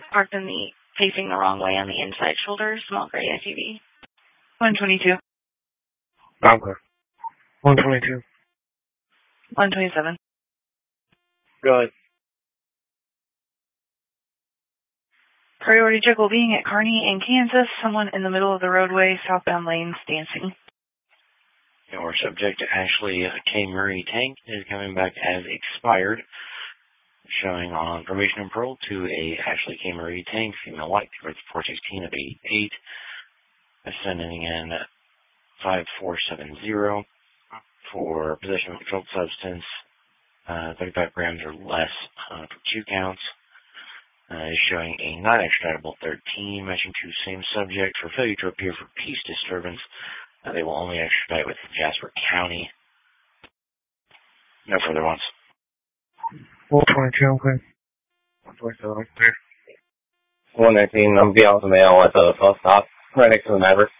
parked facing the wrong way on the inside shoulder, small gray SUV. 122. Okay. 122. 127. Go ahead. Priority check will being at Kearney in Kansas. Someone in the middle of the roadway, southbound lanes, dancing. Your subject, Ashley K. Murray Tank, is coming back as expired, showing on probation and parole to a Ashley K. Murray Tank, female white, 416 of 88, ascending in 5470 for possession of a controlled substance, 35 grams or less for 2 counts. Is showing a non-extraditable 13, matching to same subject for failure to appear for peace disturbance. They will only extradite with Jasper County. No further ones. 422, okay. 119, I'm beyond the mail at the bus stop, right next to the Maverick.